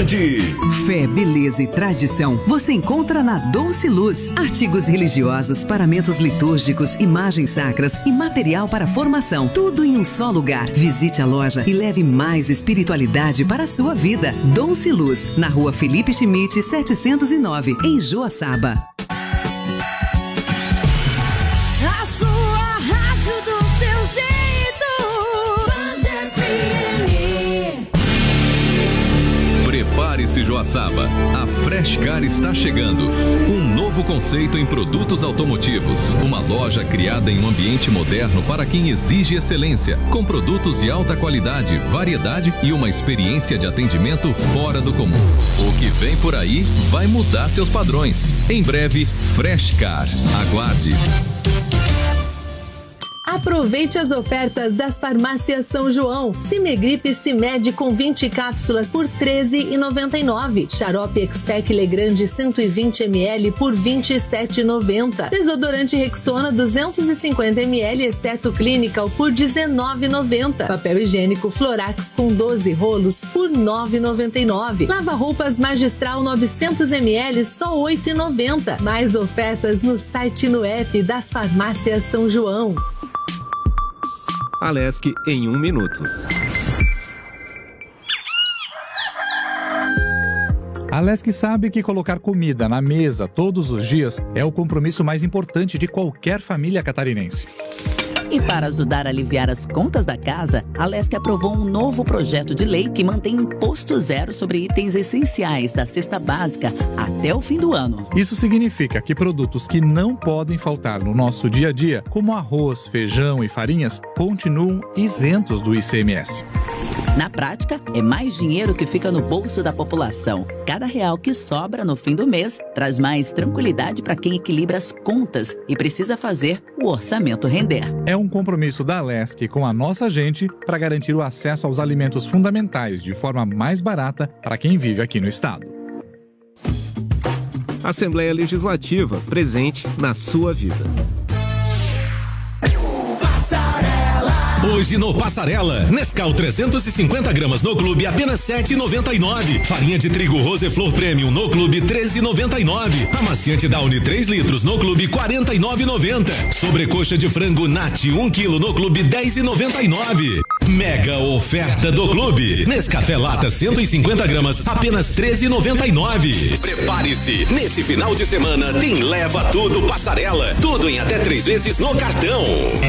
Saúde. Fé, beleza e tradição você encontra na Doce Luz. Artigos religiosos, paramentos litúrgicos, imagens sacras e material para formação. Tudo em um só lugar. Visite a loja e leve mais espiritualidade para a sua vida. Doce Luz, na rua Felipe Schmidt, 709, em Joaçaba. Prepare-se, Joaçaba. A Freshcar está chegando. Um novo conceito em produtos automotivos. Uma loja criada em um ambiente moderno para quem exige excelência, com produtos de alta qualidade, variedade e uma experiência de atendimento fora do comum. O que vem por aí vai mudar seus padrões. Em breve, Freshcar. Aguarde. Aproveite as ofertas das farmácias São João. Cimegripe Cimed com 20 cápsulas por R$ 13,99. Xarope Expec Legrande 120 ml por R$ 27,90. Desodorante Rexona 250 ml exceto Clinical por R$ 19,90. Papel higiênico Florax com 12 rolos por R$ 9,99. Lava-roupas Magistral 900 ml só R$ 8,90. Mais ofertas no site e no app das farmácias São João. Alesc em 1 minuto. A Alesc sabe que colocar comida na mesa todos os dias é o compromisso mais importante de qualquer família catarinense. E para ajudar a aliviar as contas da casa, a Alesc aprovou um novo projeto de lei que mantém imposto zero sobre itens essenciais da cesta básica até o fim do ano. Isso significa que produtos que não podem faltar no nosso dia a dia, como arroz, feijão e farinhas, continuam isentos do ICMS. Na prática, é mais dinheiro que fica no bolso da população. Cada real que sobra no fim do mês traz mais tranquilidade para quem equilibra as contas e precisa fazer o orçamento render. É um compromisso da Alesc com a nossa gente para garantir o acesso aos alimentos fundamentais de forma mais barata para quem vive aqui no estado. Assembleia Legislativa, presente na sua vida. Hoje no Passarela, Nescau 350 gramas no clube apenas R$ 7,99. Farinha de trigo Roseflor Premium no clube R$ 13,99. Amaciante Downy 3 litros no clube R$ 49,90. Sobrecoxa de frango Nat 1 kg no clube R$ 10,99. Mega oferta do clube. Nescafé Lata 150 gramas apenas R$ 13,99. Prepare-se, nesse final de semana tem Leva Tudo Passarela. Tudo em até 3 vezes no cartão.